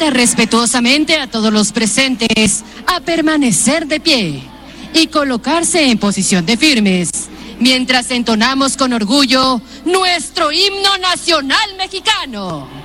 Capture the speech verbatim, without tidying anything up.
invita respetuosamente a todos los presentes a permanecer de pie y colocarse en posición de firmes, mientras entonamos con orgullo nuestro himno nacional mexicano.